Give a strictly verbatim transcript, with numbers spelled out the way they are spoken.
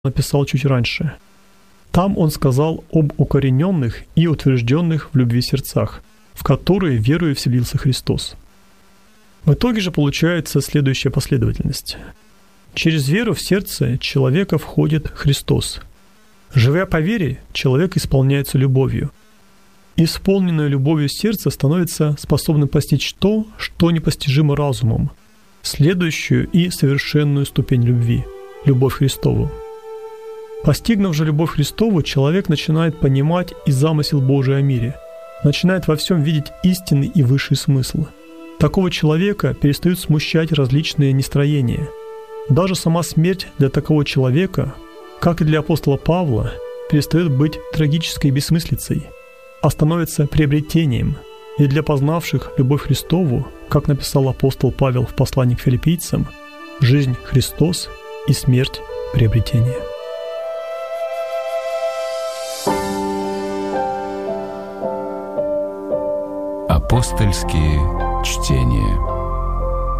написал чуть раньше. Там он сказал об укорененных и утвержденных в любви сердцах, в которые верою вселился Христос. В итоге же получается следующая последовательность. Через веру в сердце человека входит Христос. Живя по вере, человек исполняется любовью. Исполненное любовью сердце становится способным постичь то, что непостижимо разумом, следующую и совершенную ступень любви – любовь Христову. Постигнув же любовь Христову, человек начинает понимать и замысел Божий о мире, начинает во всем видеть истинный и высший смысл. Такого человека перестают смущать различные нестроения. Даже сама смерть для такого человека, как и для апостола Павла, перестает быть трагической бессмыслицей, а становится приобретением. И для познавших любовь Христову, как написал апостол Павел в послании к филиппийцам, жизнь – Христос и смерть – приобретение. Апостольские чтения.